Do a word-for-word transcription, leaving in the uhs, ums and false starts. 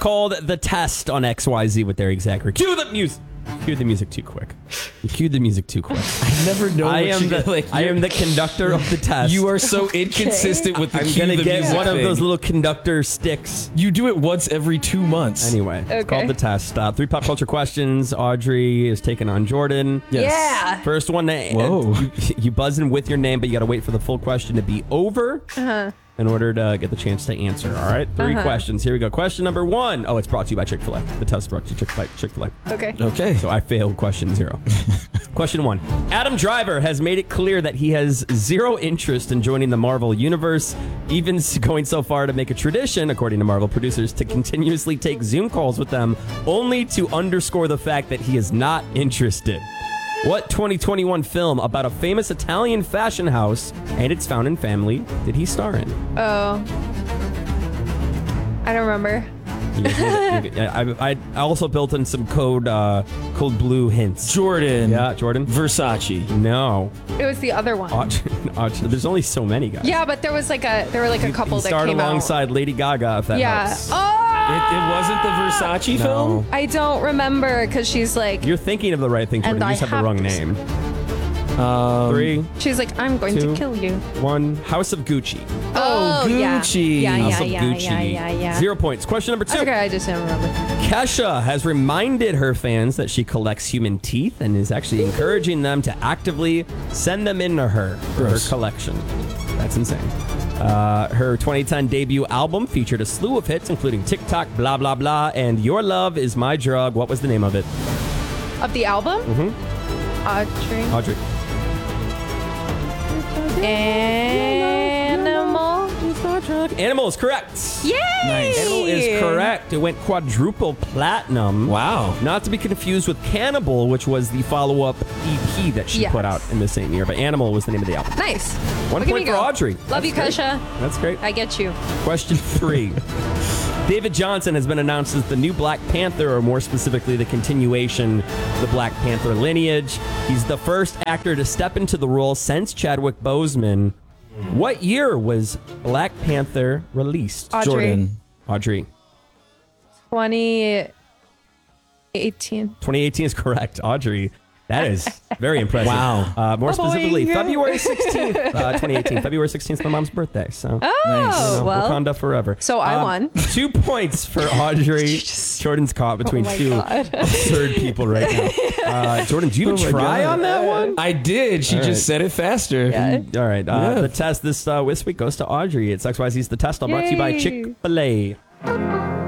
called The Test on X Y Z with Derek Zachary. Cue the music. Cue the music too quick. You cued the music too quick. I never know. I what am you the like, I am the conductor of the test. You are so inconsistent with the I'm cue gonna the get music one of thing. those little conductor sticks. You do it once every two months. Anyway, it's Okay. called The Test. Uh, three pop culture questions. Audrey is taking on Jordan. Yes. Yeah. First one, to, Whoa. You, you buzz in with your name, but you got to wait for the full question to be over Uh-huh. in order to get the chance to answer. All right, three Uh-huh. questions. Here we go. Question number one. Oh, it's brought to you by Chick-fil-A. The test brought to you by Chick-fil-A. Okay. Okay. So I failed question zero. Question one. Adam Driver has made it clear that he has zero interest in joining the Marvel Universe, even going so far to make a tradition, according to Marvel producers, to continuously take Zoom calls with them, only to underscore the fact that he is not interested. What twenty twenty-one film about a famous Italian fashion house and its founding family did he star in? Oh. I don't remember. You guys need it. You- I, I, I also built in some code uh, code blue hints. Jordan. Yeah, Jordan? Versace. No. It was the other one. Audrey, Audrey, there's only so many guys. Yeah, but there was like a there were like a couple he that starred came alongside Lady Gaga, if that out. Yeah. helps. Oh. It, it wasn't the Versace No. film? I don't remember because she's like You're thinking of the right thing, Jordan. And You I just have the have wrong to- name. Um, Three, she's like I'm going two, to kill you. one. House of Gucci. Oh, yeah. Gucci. Yeah, House yeah, of yeah, Gucci. yeah, yeah, yeah. Zero points. Question number two. Okay, I just don't remember. Kesha has reminded her fans that she collects human teeth and is actually encouraging them to actively send them in to her for her Gross. collection. That's insane. Uh, her twenty ten debut album featured a slew of hits, including TikTok, Blah, Blah, Blah, and Your Love Is My Drug. What was the name of it? Of the album? Mm-hmm. Audrey. Audrey. Animal. Animal is correct. Yay! Nice. Animal is correct. It went quadruple platinum. Wow. Not to be confused with Cannibal, which was the follow-up E P that she Yes. put out in the same year. But Animal was the name of the album. Nice. One Look at point me for go. Audrey. Love That's you, great. Kesha. That's great. I get you. Question three. David Johnson has been announced as the new Black Panther, or more specifically, the continuation of the Black Panther lineage. He's the first actor to step into the role since Chadwick Boseman. What year was Black Panther released? Audrey. Jordan. Audrey. twenty eighteen. twenty eighteen is correct. Audrey. That is very impressive. Wow. Uh, more Oh, specifically, boy. February sixteenth, uh, twenty eighteen. February sixteenth is my mom's birthday. So, Oh, Nice. you know, well. Wakanda forever. So I Um, won. Two points for Audrey. Jordan's caught between Oh my two God. absurd people right now. Uh, Jordan, do you Oh my try God. on that one? I did. She All just right. said it faster. Yeah. All right. Uh, Yeah. The test this uh, this week goes to Audrey. It's X Y Z's The Test. All brought to you by Yay. Chick-fil-A.